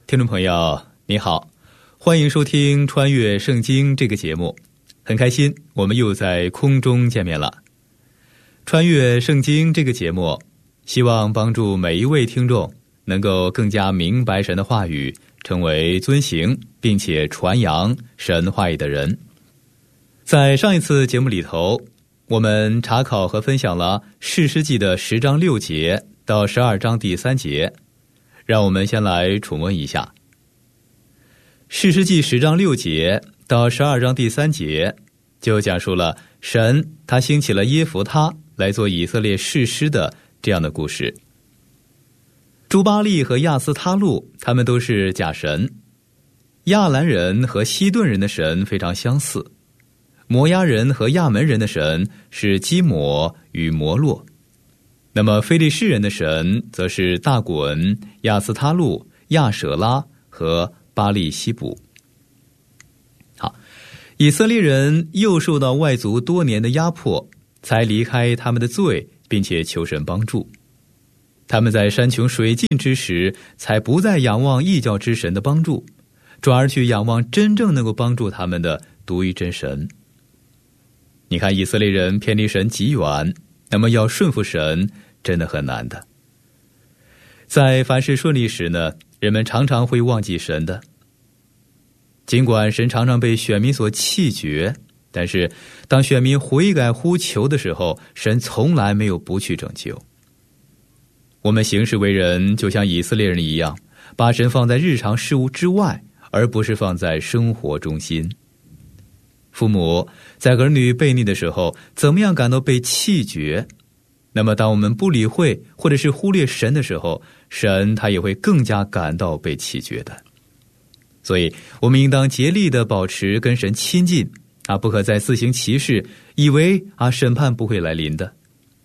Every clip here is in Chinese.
听众朋友你好，欢迎收听穿越圣经这个节目，很开心我们又在空中见面了。穿越圣经这个节目希望帮助每一位听众能够更加明白神的话语，成为遵行并且传扬神话语的人。在上一次节目里头，我们查考和分享了士师记的10章6节到12章第3节，让我们先来重温一下。士师记10章6节到12章第3节就讲述了神他兴起了耶弗他来做以色列士师的这样的故事。朱巴利和亚斯他路他们都是假神，亚兰人和西顿人的神非常相似，摩押人和亚门人的神是基摩与摩洛，那么非利士人的神则是大滚、亚斯他路、亚舍拉和巴利西卜。好，以色列人又受到外族多年的压迫，才离开他们的罪，并且求神帮助。他们在山穷水尽之时，才不再仰望异教之神的帮助，转而去仰望真正能够帮助他们的独一真神。你看，以色列人偏离神极远，那么要顺服神真的很难的。在凡事顺利时呢，人们常常会忘记神的。尽管神常常被选民所弃绝，但是当选民悔改呼求的时候，神从来没有不去拯救。我们行事为人就像以色列人一样，把神放在日常事务之外，而不是放在生活中心。父母在儿女悖逆的时候，怎么样感到被弃绝？那么当我们不理会或者是忽略神的时候，神他也会更加感到被弃绝的。所以我们应当竭力地保持跟神亲近，不可再自行其事，以为审判不会来临的。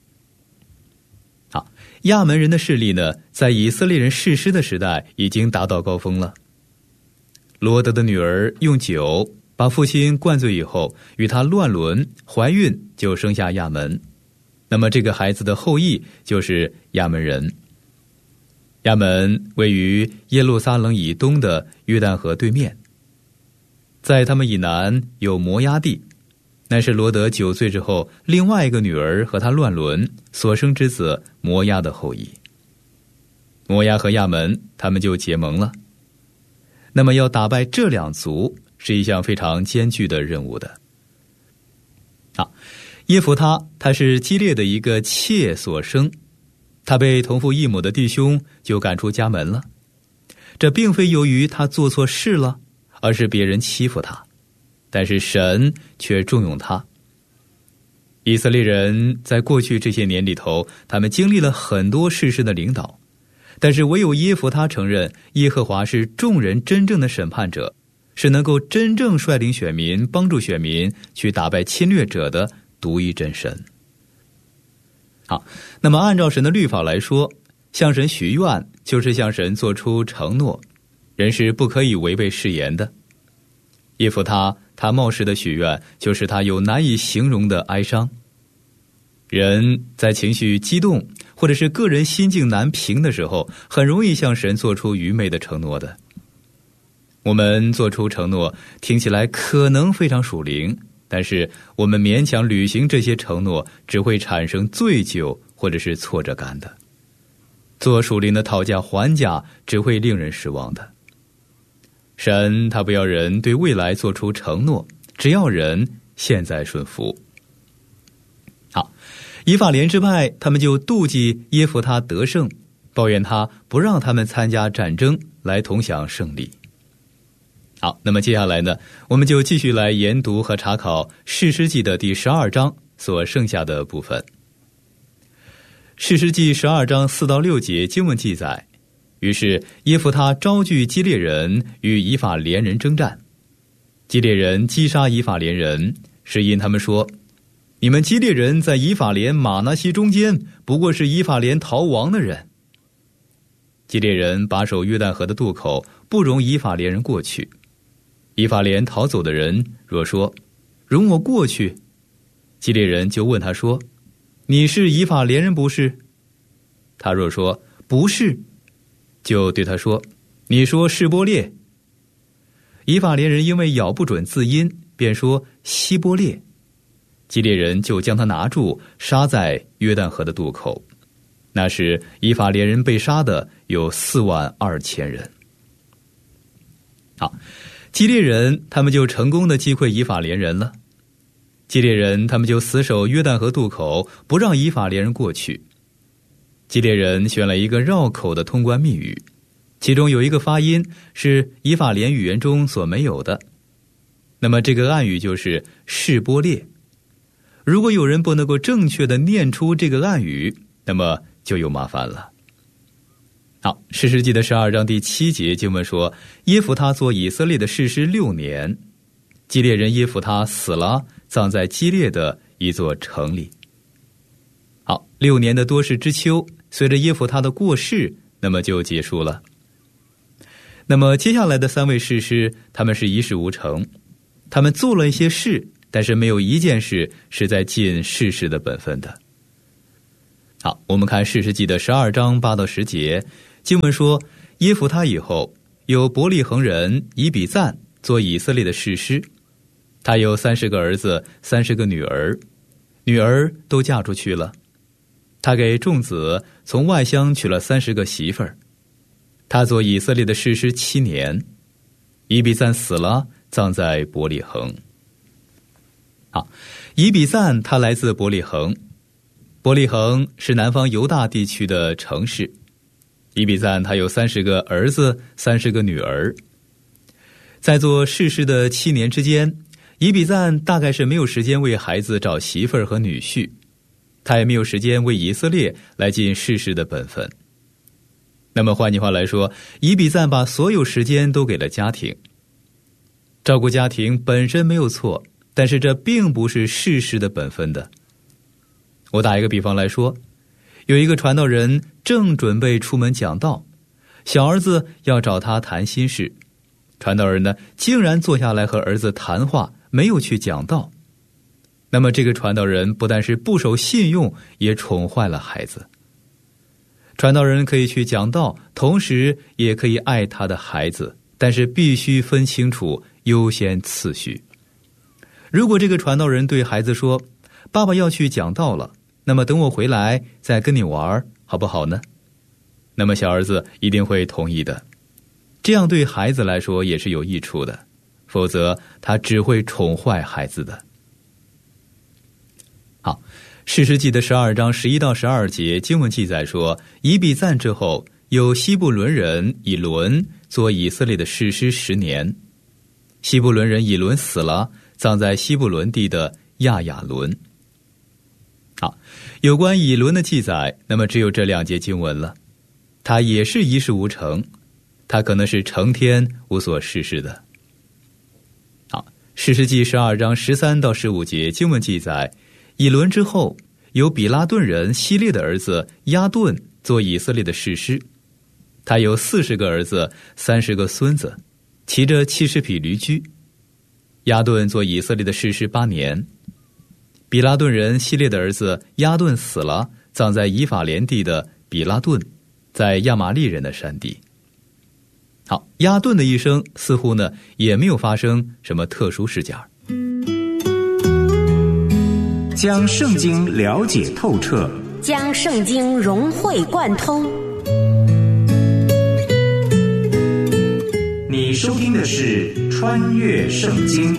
好，亚门人的势力呢，在以色列人士师的时代已经达到高峰了。罗德的女儿用酒把父亲灌醉以后，与他乱伦，怀孕就生下亚门。那么这个孩子的后裔就是亚门人。亚门位于耶路撒冷以东的约旦河对面，在他们以南有摩押地，那是罗德9岁之后，另外一个女儿和他乱伦所生之子摩押的后裔。摩押和亚门他们就结盟了。那么要打败这两族是一项非常艰巨的任务的。好，耶弗他是基列的一个妾所生，他被同父异母的弟兄就赶出家门了。这并非由于他做错事了，而是别人欺负他，但是神却重用他。以色列人在过去这些年里头，他们经历了很多世事的领导，但是唯有耶弗他承认耶和华是众人真正的审判者，是能够真正率领选民，帮助选民去打败侵略者的独一真神。好，那么按照神的律法来说，向神许愿就是向神做出承诺，人是不可以违背誓言的。耶弗他冒失的许愿，就是他有难以形容的哀伤。人在情绪激动或者是个人心境难平的时候，很容易向神做出愚昧的承诺的。我们做出承诺听起来可能非常属灵，但是我们勉强履行这些承诺，只会产生罪疚或者是挫折感的。做属灵的讨价还价，只会令人失望的。神他不要人对未来做出承诺，只要人现在顺服。好，以法莲支派他们就妒忌耶弗他得胜，抱怨他不让他们参加战争，来同享胜利。好，那么接下来呢，我们就继续来研读和查考士师记的第12章所剩下的部分。士师记12章4到6节经文记载，于是耶弗他招聚基列人与以法莲人征战，基列人击杀以法莲人，是因他们说，你们基列人在以法莲马拿西中间，不过是以法莲逃亡的人。基列人把守约旦河的渡口，不容以法莲人过去。以法莲逃走的人若说，容我过去，基列人就问他说，你是以法莲人不是？他若说不是，就对他说， 你说示波列。以法莲人因为咬不准字音，便说希波列。基列人就将他拿住，杀在约旦河的渡口。那时以法莲人被杀的有42000人。好，基列人他们就成功的击溃以法莲人了。基列人他们就死守约旦河渡口，不让以法莲人过去。基列人选了一个绕口的通关密语，其中有一个发音是以法莲语言中所没有的。那么这个暗语就是示波列。如果有人不能够正确的念出这个暗语，那么就有麻烦了。好，士师记的12章第7节经文说，耶弗他做以色列的士师6年，基列人耶弗他死了，葬在基列的一座城里。好，6年的多事之秋，随着耶弗他的过世，那么就结束了。那么接下来的3位士师，他们是一事无成，他们做了一些事，但是没有一件事是在尽士师的本分的。好，我们看士师记的12章8到10节，经文说，耶弗他以后，有伯利恒人以比赞做以色列的士师，他有30个儿子，30个女儿，女儿都嫁出去了。他给众子从外乡娶了30个媳妇儿。他做以色列的士师7年，以比赞死了，葬在伯利恒。好，以比赞他来自伯利恒，伯利恒是南方犹大地区的城市。以比赞他有30个儿子，30个女儿。在做士师的7年之间，以比赞大概是没有时间为孩子找媳妇儿和女婿，他也没有时间为以色列来尽士师的本分。那么换句话来说，以比赞把所有时间都给了家庭。照顾家庭本身没有错，但是这并不是士师的本分的。我打一个比方来说，有一个传道人正准备出门讲道，小儿子要找他谈心事，传道人呢竟然坐下来和儿子谈话，没有去讲道。那么这个传道人不但是不守信用，也宠坏了孩子。传道人可以去讲道，同时也可以爱他的孩子，但是必须分清楚优先次序。如果这个传道人对孩子说，爸爸要去讲道了，那么等我回来再跟你玩，好不好呢？那么小儿子一定会同意的，这样对孩子来说也是有益处的，否则他只会宠坏孩子的。好，士师记的12章11到12节经文记载说，以比赞之后，有希布伦人以伦做以色列的士师10年。希布伦人以伦死了，葬在希布伦地的亚雅伦。好，有关以伦的记载，那么只有这2节经文了。他也是一事无成，他可能是成天无所事事的。好，士师记12章13到15节经文记载，以伦之后，有比拉顿人希列的儿子亚顿做以色列的士师。他有40个儿子，30个孙子，骑着70匹驴驹。亚顿做以色列的士师8年。比拉顿人希列的儿子亚顿死了，葬在以法莲地的比拉顿，在亚玛利人的山地。好，亚顿的一生似乎呢也没有发生什么特殊事件。 将圣经了解透彻， 将圣经融会贯通。 你收听的是《穿越圣经》。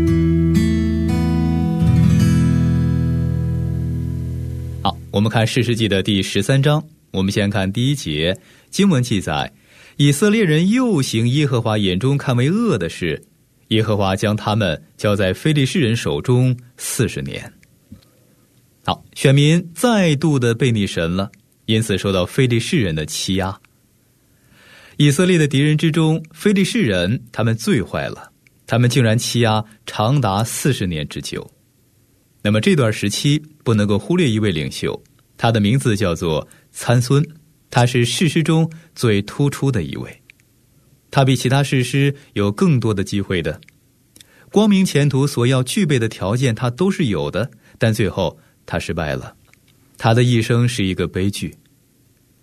好，我们看士师记的第13章，我们先看第1节，经文记载，以色列人又行耶和华眼中看为恶的事，耶和华将他们交在非利士人手中40年。好，选民再度的背逆神了，因此受到非利士人的欺压。以色列的敌人之中，非利士人他们最坏了，他们竟然欺压长达40年之久。那么这段时期不能够忽略一位领袖，他的名字叫做参孙，他是士师中最突出的一位。他比其他士师有更多的机会的，光明前途所要具备的条件他都是有的，但最后他失败了，他的一生是一个悲剧。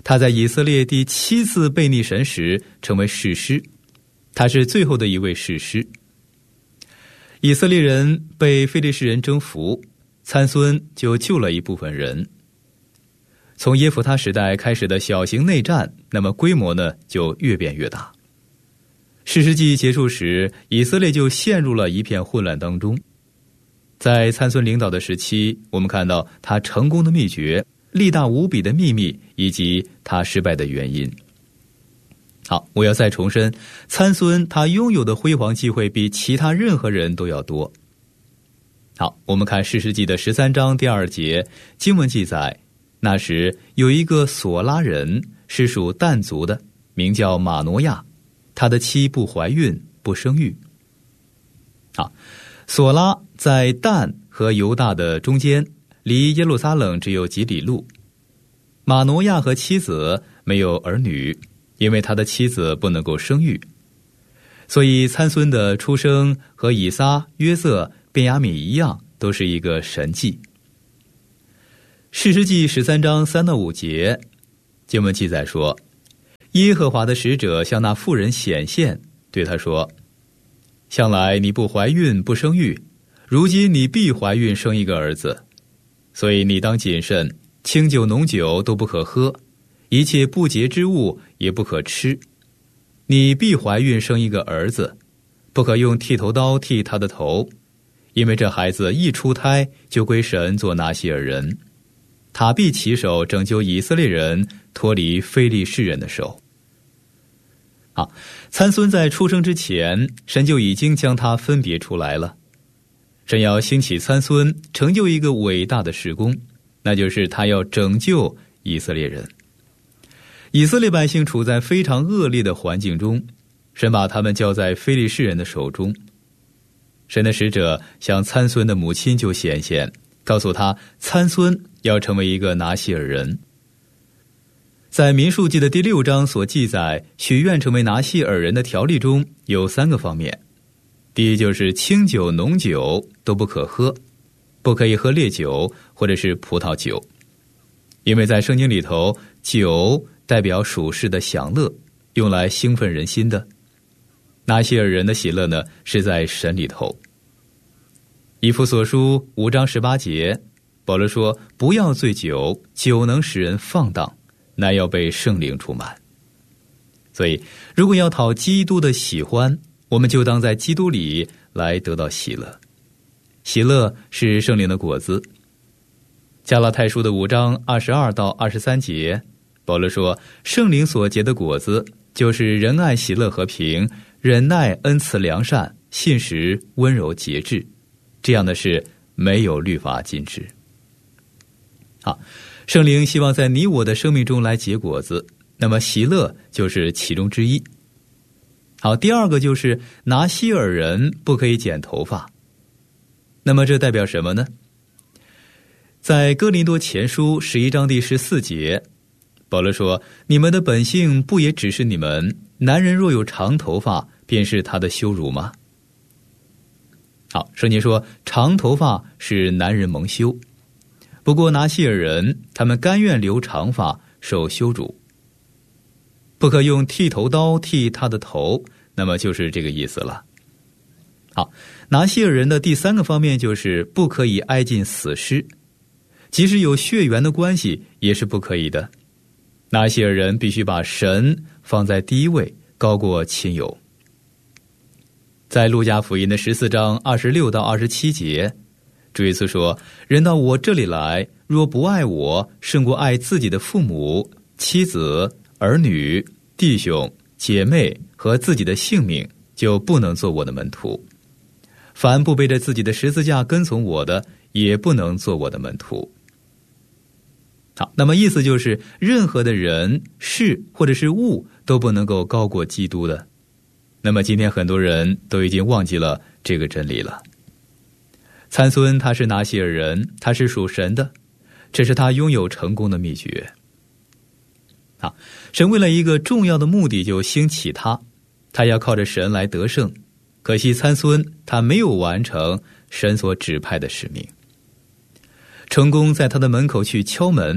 他在以色列第7次背逆神时成为士师，他是最后的一位士师。以色列人被非利士人征服，参孙就救了一部分人。从耶弗他时代开始的小型内战，那么规模呢就越变越大。士师记结束时，以色列就陷入了一片混乱当中。在参孙领导的时期，我们看到他成功的秘诀、力大无比的秘密以及他失败的原因。好，我要再重申，参孙他拥有的辉煌机会比其他任何人都要多。好，我们看士师记的13章第2节，经文记载，那时有一个索拉人，是属但族的，名叫马挪亚，他的妻不怀孕，不生育。好，索拉在但和犹大的中间，离耶路撒冷只有几里路。马挪亚和妻子没有儿女，因为他的妻子不能够生育，所以参孙的出生和以撒、约瑟、便雅悯一样，都是一个神迹。士师记13章3到5节，经文记载说，耶和华的使者向那妇人显现，对他说，向来你不怀孕不生育，如今你必怀孕生一个儿子，所以你当谨慎，清酒浓酒都不可喝，一切不洁之物也不可吃。你必怀孕生一个儿子，不可用剃头刀剃他的头，因为这孩子一出胎就归神做拿西尔人，他必起手拯救以色列人脱离非利士人的手。好，参孙在出生之前，神就已经将他分别出来了。神要兴起参孙，成就一个伟大的事工，那就是他要拯救以色列人。以色列百姓处在非常恶劣的环境中，神把他们交在非利士人的手中。神的使者向参孙的母亲就显现，告诉他参孙要成为一个拿西尔人。在民数记的第6章所记载许愿成为拿西尔人的条例中，有3个方面。第一就是清酒浓酒都不可喝，不可以喝烈酒或者是葡萄酒，因为在圣经里头，酒代表属世的享乐，用来兴奋人心的。拿西尔人的喜乐呢，是在神里头。以弗所书5章18节，保罗说，不要醉酒，酒能使人放荡，乃要被圣灵充满。所以如果要讨基督的喜欢，我们就当在基督里来得到喜乐。喜乐是圣灵的果子。加拉太书的5章22到23节，保罗说，圣灵所结的果子，就是仁爱、喜乐、和平、忍耐、恩慈、良善、信实、温柔、节制，这样的事没有律法禁止。好，圣灵希望在你我的生命中来结果子，那么喜乐就是其中之一。好，第二个就是拿西尔人不可以剪头发。那么这代表什么呢？在哥林多前书11章第14节，保罗说，你们的本性不也只是你们，男人若有长头发，便是他的羞辱吗？好，圣经说长头发是男人蒙羞，不过拿西尔人他们甘愿留长发，受羞辱。不可用剃头刀剃他的头，那么就是这个意思了。好，拿西尔人的第3个方面就是不可以挨近死尸，即使有血缘的关系也是不可以的。拿西尔人必须把神放在第一位，高过亲友。在路加福音的14章26到27节，主耶稣说，人到我这里来，若不爱我胜过爱自己的父母、妻子、儿女、弟兄、姐妹和自己的性命，就不能做我的门徒。凡不背着自己的十字架跟从我的，也不能做我的门徒。好，那么意思就是任何的人、事或者是物都不能够高过基督的。那么今天很多人都已经忘记了这个真理了。参孙他是拿西尔人，他是属神的，这是他拥有成功的秘诀。好，神为了一个重要的目的就兴起他，他要靠着神来得胜。可惜参孙他没有完成神所指派的使命。成功在他的门口去敲门，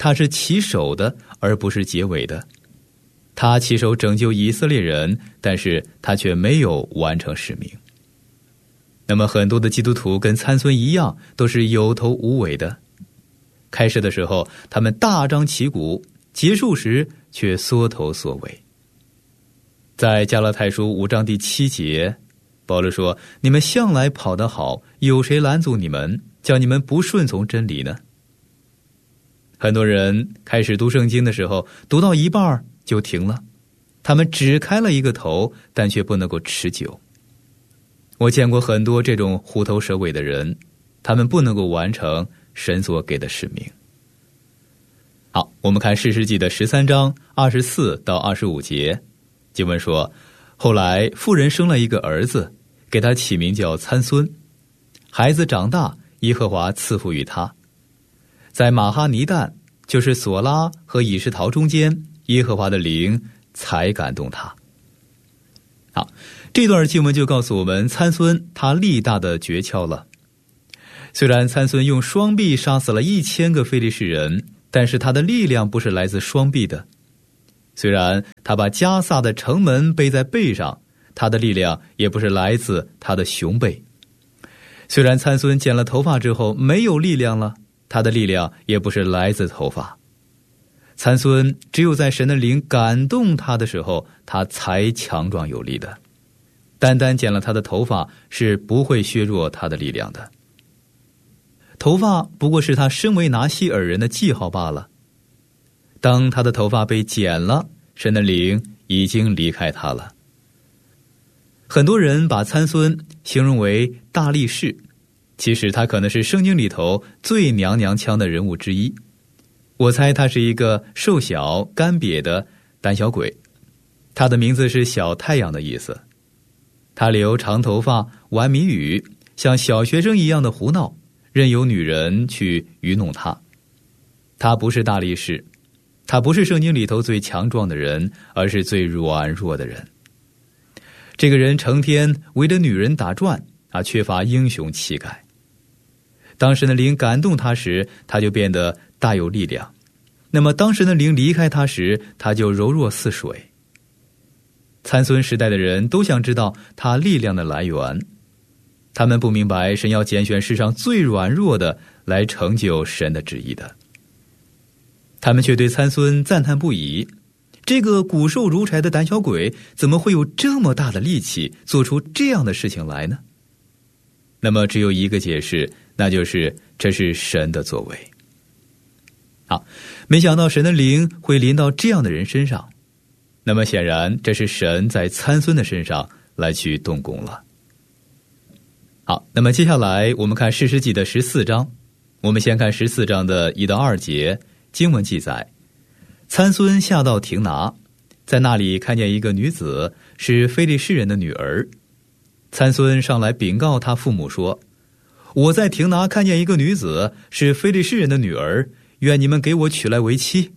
他是起手的，而不是结尾的。他起手拯救以色列人，但是他却没有完成使命。那么很多的基督徒跟参孙一样，都是有头无尾的。开始的时候他们大张旗鼓，结束时却缩头缩尾。在加拉太书5章第7节，保罗说，你们向来跑得好，有谁拦阻你们，叫你们不顺从真理呢？很多人开始读圣经的时候，读到一半就停了，他们只开了一个头，但却不能够持久。我见过很多这种虎头蛇尾的人，他们不能够完成神所给的使命。好，我们看士师记的13章24到25节，经文说，后来妇人生了一个儿子，给他起名叫参孙。孩子长大，耶和华赐福于他。在马哈尼旦，就是索拉和以实陶中间，耶和华的灵才感动他。好，这段经文就告诉我们参孙他力大的诀窍了。虽然参孙用双臂杀死了1000个非利士人，但是他的力量不是来自双臂的。虽然他把加萨的城门背在背上，他的力量也不是来自他的雄背。虽然参孙剪了头发之后没有力量了，他的力量也不是来自头发。参孙只有在神的灵感动他的时候，他才强壮有力的。单单剪了他的头发是不会削弱他的力量的。头发不过是他身为拿西尔人的记号罢了。当他的头发被剪了，神的灵已经离开他了。很多人把参孙形容为大力士，其实他可能是圣经里头最娘娘腔的人物之一。我猜他是一个瘦小干瘪的胆小鬼，他的名字是小太阳的意思。他留长头发，玩谜语，像小学生一样的胡闹，任由女人去愚弄他。他不是大力士，他不是圣经里头最强壮的人，而是最软弱的人。这个人成天围着女人打转，缺乏英雄气概。当神的灵感动他时，他就变得大有力量。那么当神的灵离开他时，他就柔弱似水。参孙时代的人都想知道他力量的来源，他们不明白神要拣选世上最软弱的来成就神的旨意的。他们却对参孙赞叹不已，这个骨瘦如柴的胆小鬼怎么会有这么大的力气做出这样的事情来呢？那么只有一个解释，那就是这是神的作为。好，没想到神的灵会临到这样的人身上，那么显然这是神在参孙的身上来去动工了。好，那么接下来我们看士师记的14章，我们先看14章的1到2节，经文记载，参孙下到亭拿，在那里看见一个女子，是非利士人的女儿。参孙上来禀告他父母说，我在亭拿看见一个女子，是非利士人的女儿，愿你们给我娶来为妻。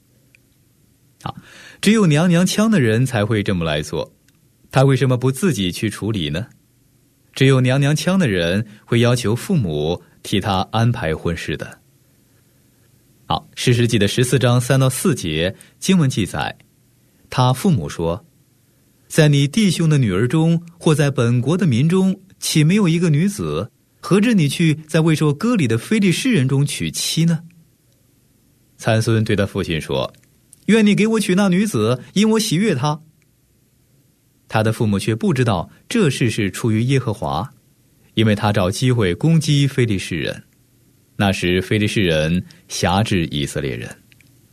只有娘娘腔的人才会这么来做，他为什么不自己去处理呢？只有娘娘腔的人会要求父母替他安排婚事的。好，士师记的14章3到4节，经文记载，他父母说，在你弟兄的女儿中，或在本国的民中，岂没有一个女子？何至你去在未受割礼的非利士人中娶妻呢？参孙对他父亲说，愿你给我娶那女子，因我喜悦她。他的父母却不知道这事是出于耶和华，因为他找机会攻击非利士人。那时非利士人辖制以色列人。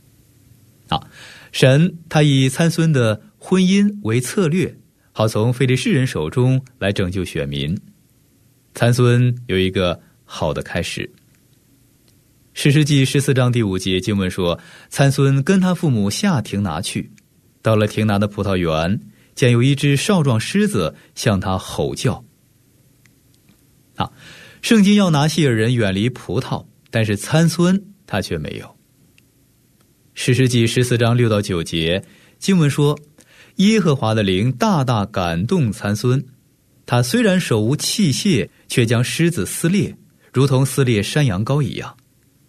神他以参孙的婚姻为策略，好从非利士人手中来拯救选民。参孙有一个好的开始。士师记14章第5节经文说，参孙跟他父母下亭拿去，到了亭拿的葡萄园，见有一只少壮狮子向他吼叫。圣经要拿西尔人远离葡萄，但是参孙他却没有。士师记14章6到9节经文说，耶和华的灵大大感动参孙，他虽然手无器械，却将狮子撕裂，如同撕裂山羊羔一样。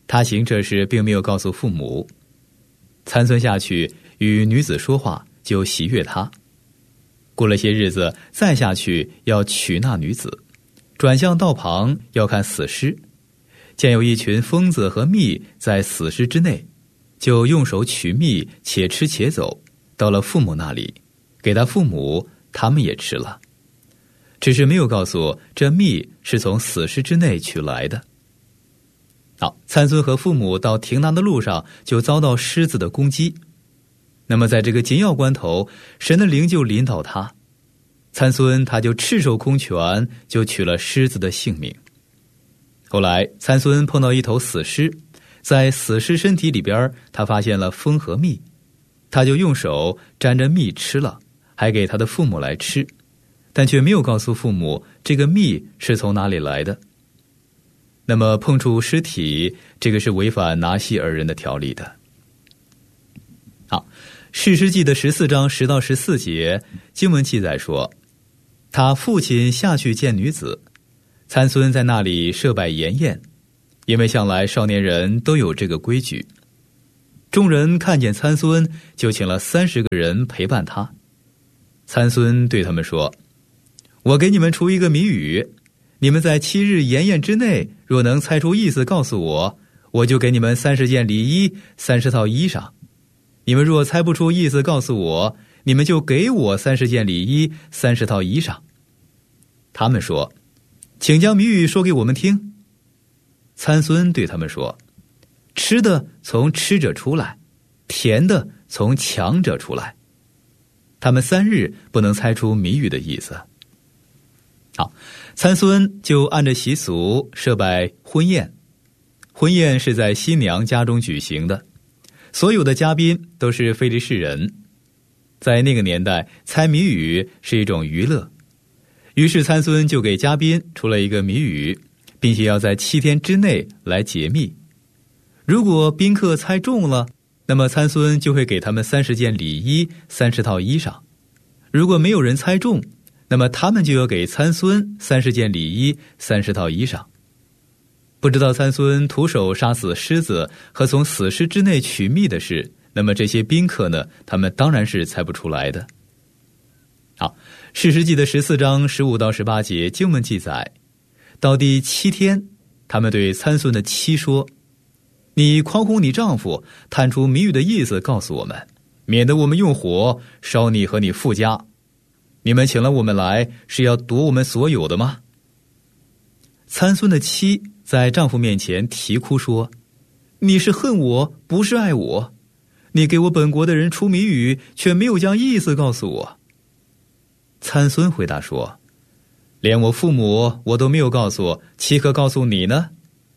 他行这事并没有告诉父母。参孙下去与女子说话，就喜悦她。过了些日子，再下去要娶那女子，转向道旁要看死尸，见有一群疯子和蜜在死尸之内，就用手取蜜，且吃且走，到了父母那里，给他父母，他们也吃了，只是没有告诉这蜜是从死尸之内取来的。好，参孙和父母到亭拿的路上就遭到狮子的攻击。那么在这个紧要关头，神的灵就临到他，参孙他就赤手空拳，就取了狮子的性命。后来参孙碰到一头死尸，在死尸身体里边，他发现了蜂和蜜，他就用手沾着蜜吃了，还给他的父母来吃，但却没有告诉父母这个蜜是从哪里来的。那么碰触尸体，这个是违反拿西尔人的条例的。好，士师记的14章10到14节经文记载说，他父亲下去见女子，参孙在那里设摆筵宴，因为向来少年人都有这个规矩。众人看见参孙，就请了30个人陪伴他。参孙对他们说，我给你们出一个谜语，你们在7日筵宴之内，若能猜出意思告诉我，我就给你们30件礼衣，30套衣裳。你们若猜不出意思告诉我，你们就给我30件礼衣，30套衣裳。他们说，请将谜语说给我们听。参孙对他们说，吃的从吃者出来，甜的从强者出来。他们3日不能猜出谜语的意思。好，参孙就按着习俗设摆婚宴。婚宴是在新娘家中举行的，所有的嘉宾都是非利士人。在那个年代，猜谜语是一种娱乐。于是参孙就给嘉宾出了一个谜语，并且要在7天之内来解密。如果宾客猜中了，那么参孙就会给他们30件礼衣，30套衣裳。如果没有人猜中，那么他们就要给参孙30件礼衣，30套衣裳。不知道参孙徒手杀死狮子和从死尸之内取蜜的事，那么这些宾客呢，他们当然是猜不出来的。好，士师记的14章15到18节经文记载，到第7天，他们对参孙的妻说，你诓哄你丈夫，探出谜语的意思告诉我们，免得我们用火烧你和你父家。你们请了我们来，是要夺我们所有的吗？参孙的妻在丈夫面前啼哭说，你是恨我，不是爱我。你给我本国的人出谜语，却没有将意思告诉我。参孙回答说，连我父母我都没有告诉，岂可告诉你呢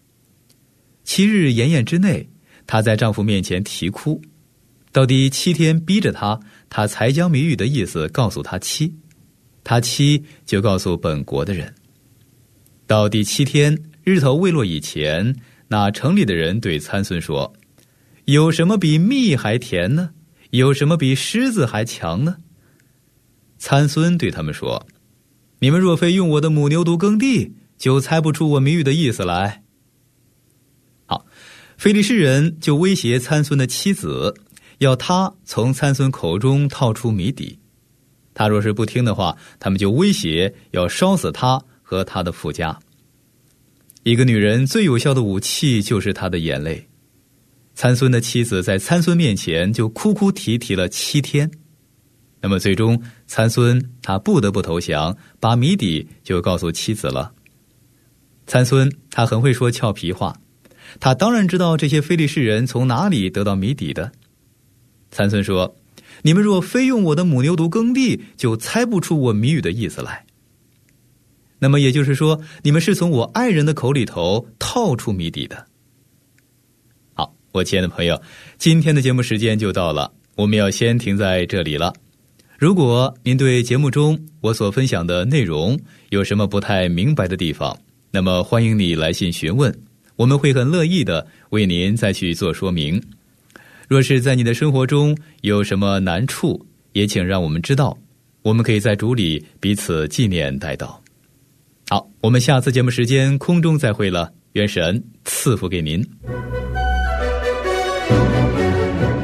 ？7日筵宴之内，她在丈夫面前啼哭，到第7天逼着她才将谜语的意思告诉她妻，她妻就告诉本国的人。到第7天日头未落以前，那城里的人对参孙说，有什么比蜜还甜呢？有什么比狮子还强呢？参孙对他们说，你们若非用我的母牛犊耕地，就猜不出我谜语的意思来。好，非利士人就威胁参孙的妻子，要他从参孙口中套出谜底。他若是不听的话，他们就威胁要烧死他和他的父家。一个女人最有效的武器就是她的眼泪。参孙的妻子在参孙面前就哭哭啼啼了7天。那么最终参孙他不得不投降，把谜底就告诉妻子了。参孙他很会说俏皮话，他当然知道这些非利士人从哪里得到谜底的。参孙说，你们若非用我的母牛犊耕地，就猜不出我谜语的意思来。那么也就是说，你们是从我爱人的口里头套出谜底的。好，我亲爱的朋友，今天的节目时间就到了，我们要先停在这里了。如果您对节目中我所分享的内容有什么不太明白的地方，那么欢迎你来信询问，我们会很乐意的为您再去做说明。若是在你的生活中有什么难处，也请让我们知道，我们可以在主里彼此纪念代祷。好，我们下次节目时间空中再会了，愿神赐福给您。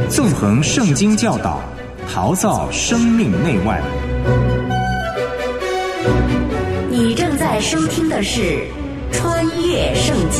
纵横圣经教导，陶造生命内外。 你正在收听的是《穿越圣经》。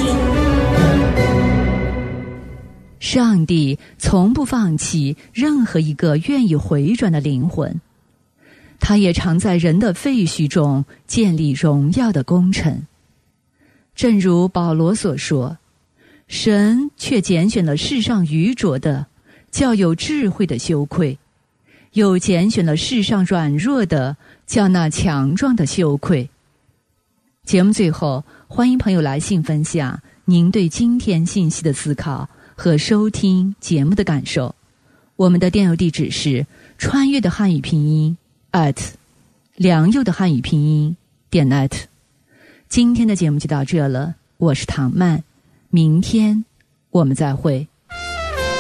上帝从不放弃任何一个愿意回转的灵魂，他也常在人的废墟中建立荣耀的工程。正如保罗所说，神却拣选了世上愚拙的，叫有智慧的羞愧；又拣选了世上软弱的，叫那强壮的羞愧。节目最后，欢迎朋友来信分享您对今天信息的思考和收听节目的感受。我们的电邮地址是穿越的汉语拼音良佑的汉语拼音.net。今天的节目就到这了，我是唐曼，明天我们再会。